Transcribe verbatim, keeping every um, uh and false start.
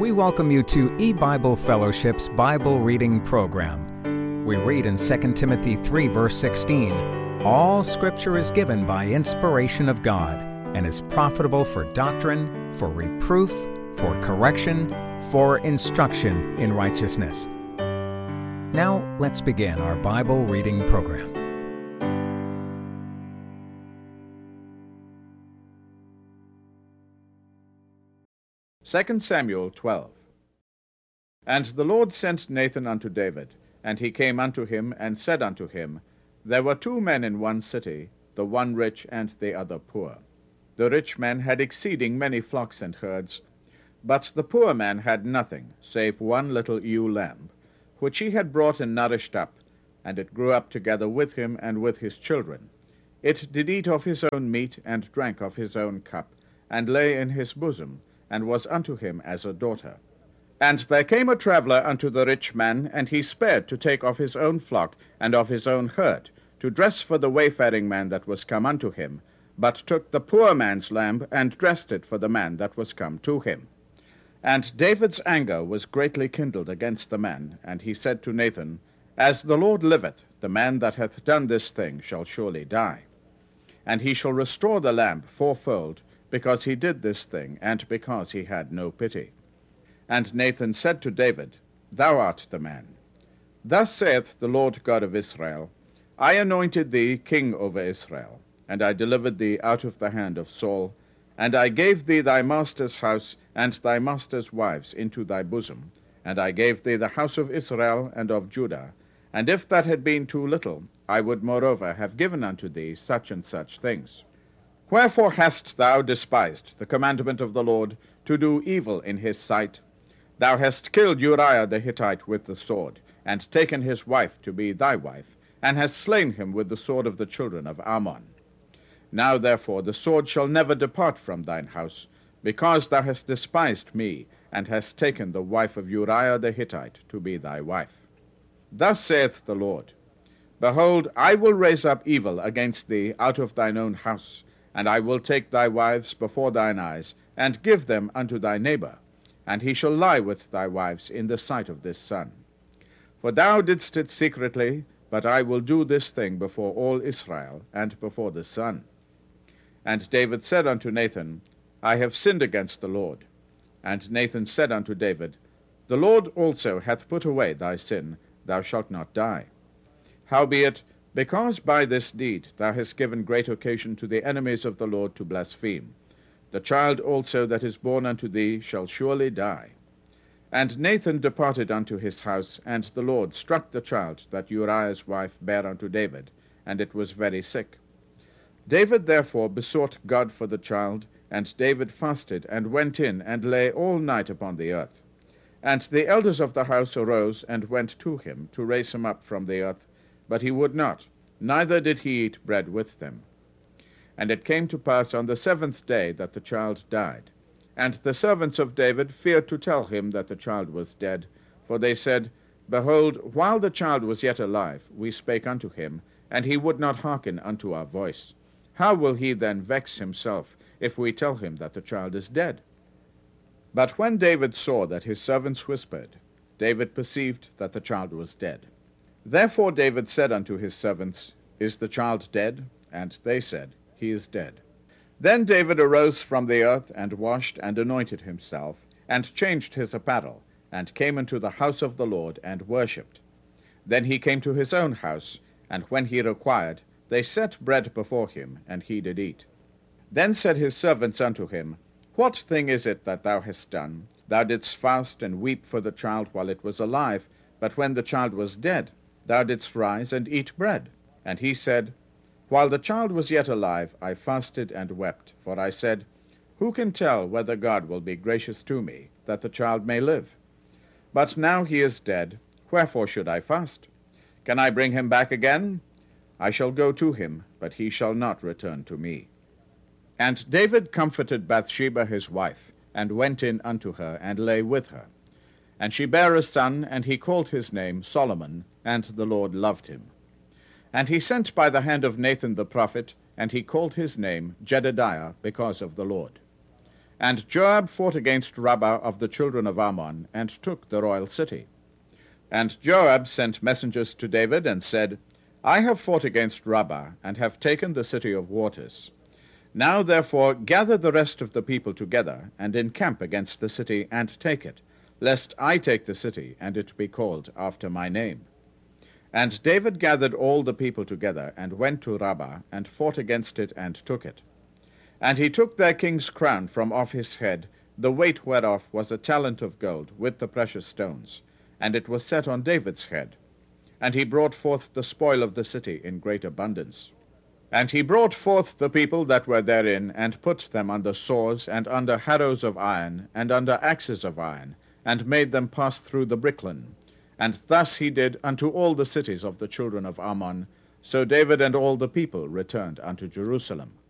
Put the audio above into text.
We welcome you to E-Bible Fellowship's Bible Reading Program. We read in Second Timothy three, verse sixteen, "All Scripture is given by inspiration of God, and is profitable for doctrine, for reproof, for correction, for instruction in righteousness." Now, let's begin our Bible reading program. Second Samuel twelve. And the Lord sent Nathan unto David, and he came unto him, and said unto him, There were two men in one city, the one rich and the other poor. The rich man had exceeding many flocks and herds, but the poor man had nothing, save one little ewe lamb, which he had brought and nourished up, and it grew up together with him and with his children. It did eat of his own meat, and drank of his own cup, and lay in his bosom, and was unto him as a daughter. And there came a traveller unto the rich man, and he spared to take of his own flock and of his own herd, to dress for the wayfaring man that was come unto him, but took the poor man's lamb, and dressed it for the man that was come to him. And David's anger was greatly kindled against the man, and he said to Nathan, As the Lord liveth, the man that hath done this thing shall surely die. And he shall restore the lamb fourfold, because he did this thing, and because he had no pity. And Nathan said to David, Thou art the man. Thus saith the Lord God of Israel, I anointed thee king over Israel, and I delivered thee out of the hand of Saul, and I gave thee thy master's house and thy master's wives into thy bosom, and I gave thee the house of Israel and of Judah, and if that had been too little, I would moreover have given unto thee such and such things. Wherefore hast thou despised the commandment of the Lord, to do evil in his sight? Thou hast killed Uriah the Hittite with the sword, and taken his wife to be thy wife, and hast slain him with the sword of the children of Ammon. Now therefore the sword shall never depart from thine house, because thou hast despised me, and hast taken the wife of Uriah the Hittite to be thy wife. Thus saith the Lord, Behold, I will raise up evil against thee out of thine own house, and I will take thy wives before thine eyes, and give them unto thy neighbor, and he shall lie with thy wives in the sight of this sun. For thou didst it secretly, but I will do this thing before all Israel, and before the sun. And David said unto Nathan, I have sinned against the Lord. And Nathan said unto David, The Lord also hath put away thy sin, thou shalt not die. Howbeit, because by this deed thou hast given great occasion to the enemies of the Lord to blaspheme, the child also that is born unto thee shall surely die. And Nathan departed unto his house, and the Lord struck the child that Uriah's wife bare unto David, and it was very sick. David therefore besought God for the child, and David fasted, and went in, and lay all night upon the earth. And the elders of the house arose, and went to him, to raise him up from the earth, but he would not, neither did he eat bread with them. And it came to pass on the seventh day that the child died. And the servants of David feared to tell him that the child was dead, for they said, Behold, while the child was yet alive, we spake unto him, and he would not hearken unto our voice. How will he then vex himself, if we tell him that the child is dead? But when David saw that his servants whispered, David perceived that the child was dead. Therefore David said unto his servants, Is the child dead? And they said, He is dead. Then David arose from the earth, and washed, and anointed himself, and changed his apparel, and came into the house of the Lord, and worshipped. Then he came to his own house, and when he required, they set bread before him, and he did eat. Then said his servants unto him, What thing is it that thou hast done? Thou didst fast and weep for the child while it was alive, but when the child was dead, thou didst rise and eat bread. And he said, While the child was yet alive, I fasted and wept, for I said, Who can tell whether God will be gracious to me, that the child may live? But now he is dead, wherefore should I fast? Can I bring him back again? I shall go to him, but he shall not return to me. And David comforted Bathsheba his wife, and went in unto her, and lay with her. And she bare a son, and he called his name Solomon, and the Lord loved him. And he sent by the hand of Nathan the prophet, and he called his name Jedediah, because of the Lord. And Joab fought against Rabbah of the children of Ammon, and took the royal city. And Joab sent messengers to David, and said, I have fought against Rabbah, and have taken the city of waters. Now therefore gather the rest of the people together, and encamp against the city, and take it, lest I take the city, and it be called after my name. And David gathered all the people together, and went to Rabbah, and fought against it, and took it. And he took their king's crown from off his head, the weight whereof was a talent of gold, with the precious stones, and it was set on David's head. And he brought forth the spoil of the city in great abundance. And he brought forth the people that were therein, and put them under saws, and under harrows of iron, and under axes of iron, and made them pass through the bricklin. And thus he did unto all the cities of the children of Ammon. So David and all the people returned unto Jerusalem.